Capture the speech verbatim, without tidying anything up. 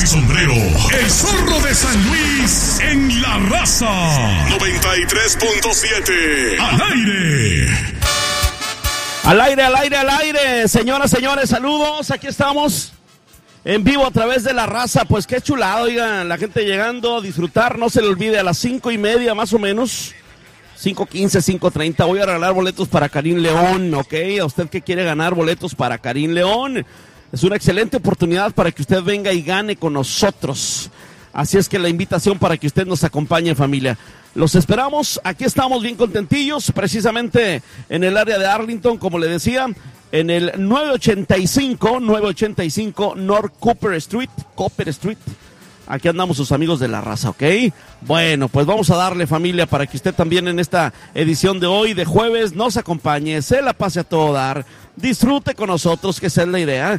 y sombrero. El Zorro de San Luis en La Raza. noventa y tres punto siete. Al aire. Al aire, al aire, al aire. Señoras, señores, saludos. Aquí estamos en vivo a través de La Raza. Pues qué chulado, oigan, la gente llegando a disfrutar. No se le olvide, a las cinco y media más o menos. cinco quince, cinco treinta. Voy a regalar boletos para Karim León, ¿ok? A usted que quiere ganar boletos para Karim León. Es una excelente oportunidad para que usted venga y gane con nosotros. Así es que la invitación para que usted nos acompañe, familia. Los esperamos, aquí estamos bien contentillos, precisamente en el área de Arlington, como le decía, en el nueve ochenta y cinco North Cooper Street, Cooper Street. Aquí andamos sus amigos de La Raza, ¿ok? Bueno, pues vamos a darle, familia, para que usted también en esta edición de hoy, de jueves, nos acompañe, se la pase a todo dar, disfrute con nosotros, que esa es la idea.